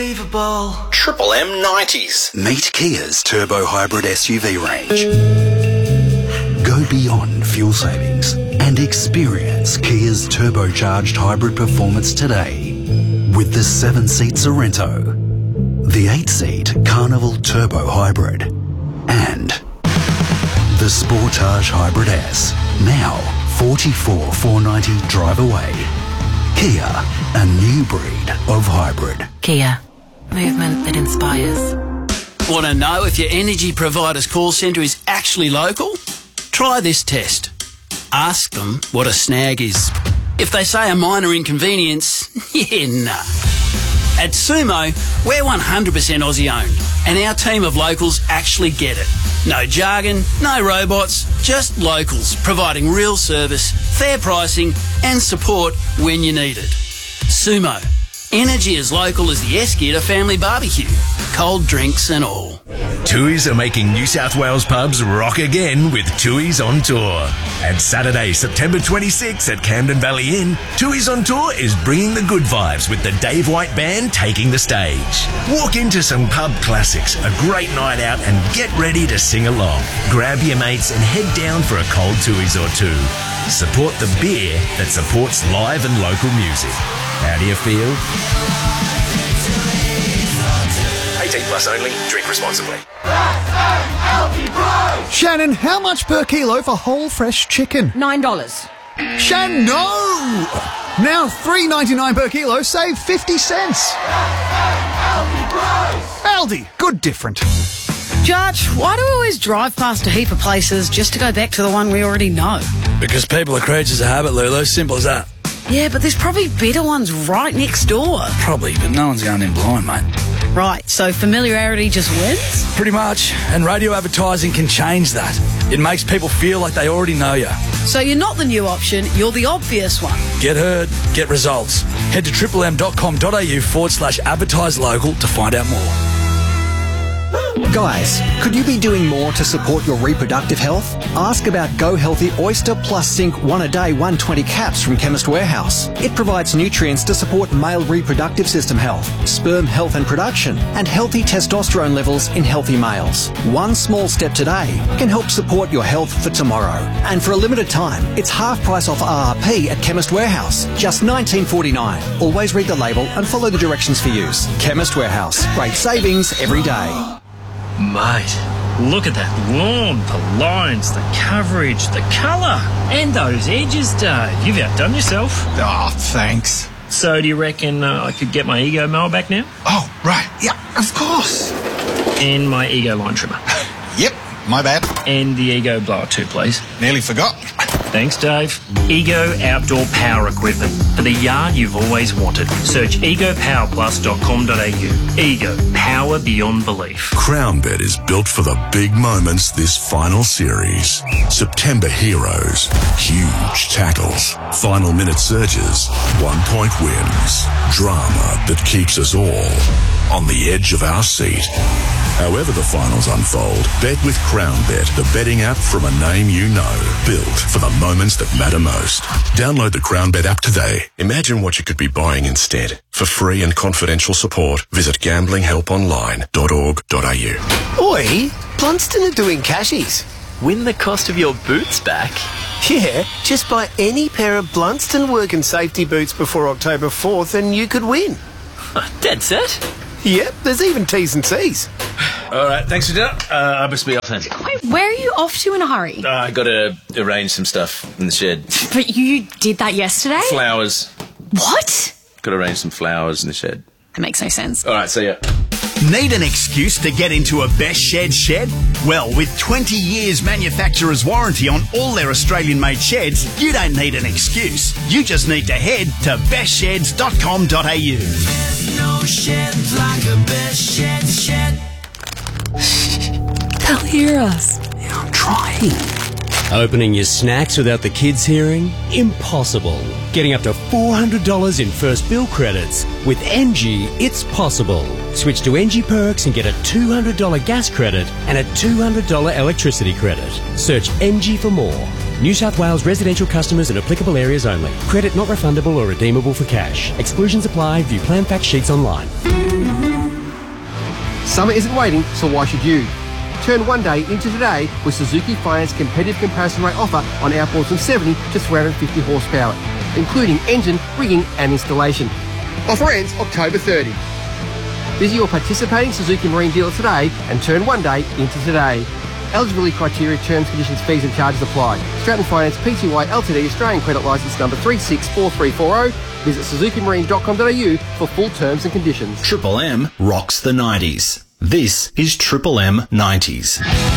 Triple M 90s. Meet Kia's turbo hybrid SUV range. Go beyond fuel savings and experience Kia's turbocharged hybrid performance today with the 7-seat Sorento, the 8-seat Carnival Turbo Hybrid, and the Sportage Hybrid S. Now 44,490 drive away. Kia, a new breed of hybrid. Kia, movement that inspires. Want to know if your energy provider's call centre is actually local? Try this test. Ask them what a snag is. If they say a minor inconvenience, yeah, nah. At Sumo, we're 100% Aussie owned, and our team of locals actually get it. No jargon, no robots, just locals providing real service, fair pricing and support when you need it. Sumo. Energy as local as the Esketer family barbecue. Cold drinks and all. Tooheys are making New South Wales pubs rock again with Tooheys on Tour. And Saturday, September 26 at Camden Valley Inn, Tooheys on Tour is bringing the good vibes with the Dave White Band taking the stage. Walk into some pub classics, a great night out and get ready to sing along. Grab your mates and head down for a cold Tooheys or two. Support the beer that supports live and local music. How do you feel? 18 plus only. Drink responsibly. Shannon, how much per kilo for whole fresh chicken? $9. Shannon, no! Now $3.99 per kilo, save 50 cents. Aldi, good different. Judge, why do we always drive past a heap of places just to go back to the one we already know? Because people are creatures of habit, Lulu. Simple as that. Yeah, but there's probably better ones right next door. Probably, but no one's going in blind, mate. Right, so familiarity just wins? Pretty much. And radio advertising can change that. It makes people feel like they already know you. So you're not the new option, you're the obvious one. Get heard, get results. Head to triplem.com.au/advertise local to find out more. Guys, could you be doing more to support your reproductive health? Ask about Go Healthy Oyster Plus Zinc 1 a day 120 caps from Chemist Warehouse. It provides nutrients to support male reproductive system health, sperm health and production, and healthy testosterone levels in healthy males. One small step today can help support your health for tomorrow. And for a limited time, it's half price off RRP at Chemist Warehouse, just $19.49. Always read the label and follow the directions for use. Chemist Warehouse, great savings every day. Mate, look at that lawn, the lines, the coverage, the colour, and those edges, Dave. You've outdone yourself. Oh, thanks. So do you reckon I could get my Ego mower back now? Oh, right. Yeah, of course. And my Ego line trimmer. Yep, my bad. And the Ego blower too, please. Nearly forgot. Thanks, Dave. Ego outdoor power equipment for the yard you've always wanted. Search egopowerplus.com.au. Ego, power beyond belief. CrownBet is built for the big moments this final series. September heroes, huge tackles, final minute surges, 1-point wins, drama that keeps us all on the edge of our seat. However the finals unfold, bet with CrownBet, the betting app from a name you know, built for the moments that matter most. Download the CrownBet app today. Imagine what you could be buying instead. For free and confidential support, visit gamblinghelponline.org.au. Oi, Blunston are doing cashies. Win the cost of your boots back. Yeah, just buy any pair of Blunston work and safety boots before October 4th and you could win. Dead set? Yep, there's even T's and C's. All right, thanks for dinner. I must be off then. Wait, where are you off to in a hurry? I got to arrange some stuff in the shed. But you did that yesterday? Flowers. What? Got to arrange some flowers in the shed. That makes no sense. All right, see ya. Need an excuse to get into a Best shed? Well, with 20 years manufacturer's warranty on all their Australian-made sheds, you don't need an excuse. You just need to head to bestsheds.com.au. There's no shed like a Best shed. They'll hear us. Yeah, I'm trying. Opening your snacks without the kids hearing? Impossible. Getting up to $400 in first bill credits. With NG, it's possible. Switch to NG Perks and get a $200 gas credit and a $200 electricity credit. Search NG for more. New South Wales residential customers and applicable areas only. Credit not refundable or redeemable for cash. Exclusions apply. View plan fact sheets online. Summer isn't waiting, so why should you? Turn one day into today with Suzuki Finance competitive comparison rate offer on outboards from 70 to 350 horsepower, including engine, rigging and installation. Offer ends October 30. Visit your participating Suzuki Marine dealer today and turn one day into today. Eligibility criteria, terms, conditions, fees and charges apply. Stratton Finance Pty Ltd Australian Credit Licence number 364340. Visit suzukimarine.com.au for full terms and conditions. Triple M rocks the 90s. This is Triple M 90s.